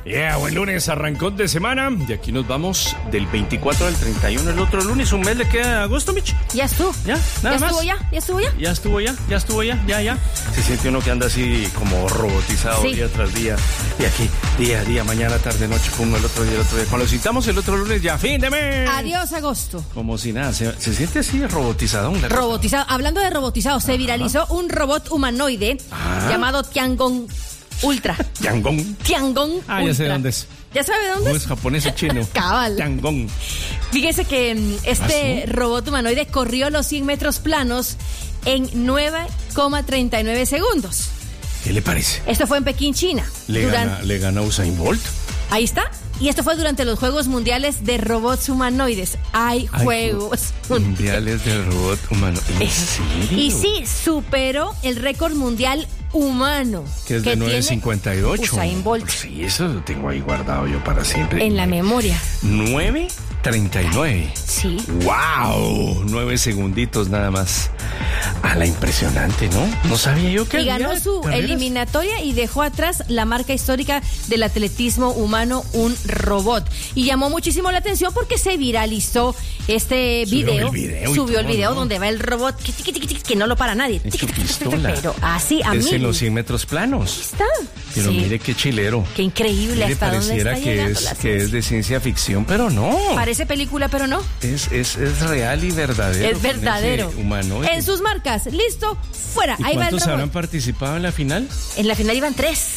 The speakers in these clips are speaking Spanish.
Buen lunes, arrancón de semana. De aquí nos vamos del 24 al 31. El otro lunes, un mes le queda a agosto, Mich. Ya estuvo. ¿Ya? ¿Nada más? ¿Ya estuvo ya? Se siente uno que anda así como robotizado día tras día. Y aquí, día, mañana, tarde, noche, pum, el otro día. Cuando lo citamos el otro lunes, ya, fin de mes. Adiós, agosto. Como si nada, se siente así robotizado. Robotizado. Hablando de robotizado, se viralizó un robot humanoide llamado Tiangong Ultra. Tiangong Ultra. Ya sé dónde es. ¿Ya sabe dónde es? Japonés o chino. Cabal. Tiangong. Fíjese que este robot humanoide corrió los 100 metros planos en 9,39 segundos. ¿Qué le parece? Esto fue en Pekín, China. ¿Le gana Usain Bolt? Ahí está. Y esto fue durante los Juegos Mundiales de Robots Humanoides. Hay Juegos Mundiales de Robot Humano. ¿En serio? Y sí, superó el récord mundial humano. Que es de 9.58. Usain Bolt. Pues sí, eso lo tengo ahí guardado yo para siempre. En la memoria. 9.39. Sí. ¡Wow! 9 segunditos nada más. La impresionante, ¿no? No sabía yo que y ganó su eliminatoria y dejó atrás la marca histórica del atletismo humano, un robot. Y llamó muchísimo la atención porque se viralizó este video. Subió el video donde va el robot que no lo para nadie. Pero así a mí. Es en los 100 metros planos. Está. Pero mire qué chilero. Qué increíble hasta dónde está llegando la que es de ciencia ficción, pero no. Parece película, pero no. Es real y verdadero. Es verdadero. Humanoide. En sus marcas. Listo, fuera. ¿Y ahí va el robot. ¿Cuántos habrán participado en la final? En la final iban 3.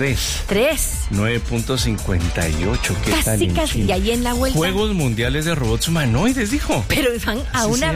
9.58. ¿Qué tal? Casi. Y ahí en la vuelta. Juegos Mundiales de Robots Humanoides, dijo. Pero van a una.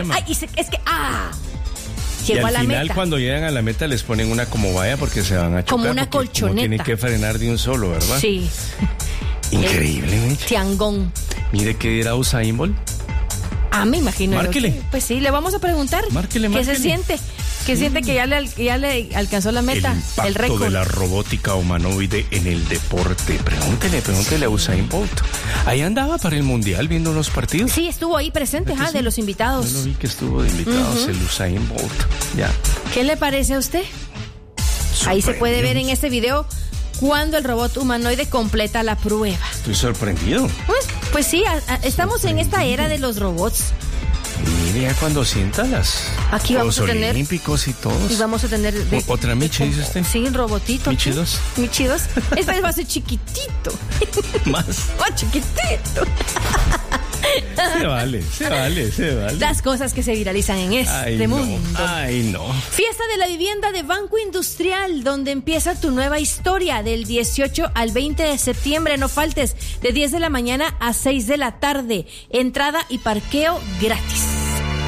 Y al final, meta. Cuando llegan a la meta, les ponen una como valla porque se van a chocar. Como una colchoneta. Tienen que frenar de un solo, ¿verdad? Sí. Increíble, Tiangong. Mire qué dirá Usain Bolt. Me imagino. Márquele. Pues sí, le vamos a preguntar. Márquele. ¿Qué se siente? ¿Qué siente que ya le alcanzó la meta? El récord de la robótica humanoide en el deporte. Pregúntele a Usain Bolt. Ahí andaba para el mundial viendo unos partidos. Sí, estuvo ahí presente, de los invitados. Yo lo vi que estuvo de invitados el Usain Bolt. Ya. ¿Qué le parece a usted? Ahí se puede ver en este video cuando el robot humanoide completa la prueba. Estoy sorprendido. Pues sí, estamos en esta era de los robots. Mire, ya cuando sientan aquí vamos a tener olímpicos y todos. Y vamos a tener otra Michi, dice usted. Sí, robotito. Michi 2. Esta vez va a ser chiquitito. Más chiquitito. Se vale. Las cosas que se viralizan en este mundo. Ay, no. Fiesta de la vivienda de Banco Industrial, donde empieza tu nueva historia del 18 al 20 de septiembre. No faltes, de 10 de la mañana a 6 de la tarde. Entrada y parqueo gratis.